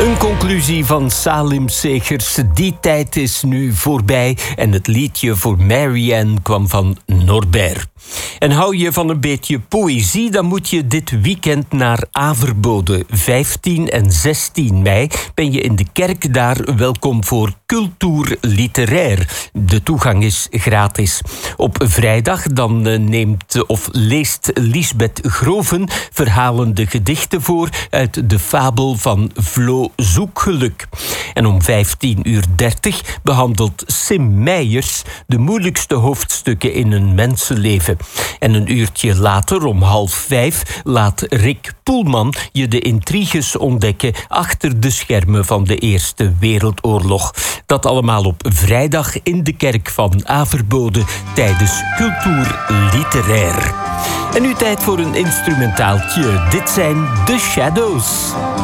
Een conclusie van Salim Segers. Die tijd is nu voorbij en het liedje voor Marianne kwam van Norbert. En hou je van een beetje poëzie, dan moet je dit weekend naar Averbode. 15 en 16 mei ben je in de kerk daar welkom voor Cultuur Literair. De toegang is gratis. Op vrijdag dan leest Liesbeth Groven verhalende gedichten voor uit de fabel van Vlo Zoekgeluk. En om 15:30 behandelt Sim Meijers de moeilijkste hoofdstukken in een mensenleven. En een uurtje later, om 4:30, laat Rick Poelman je de intriges ontdekken achter de schermen van de Eerste Wereldoorlog. Dat allemaal op vrijdag in de kerk van Averbode tijdens Cultuur Literair. En nu tijd voor een instrumentaaltje. Dit zijn The Shadows.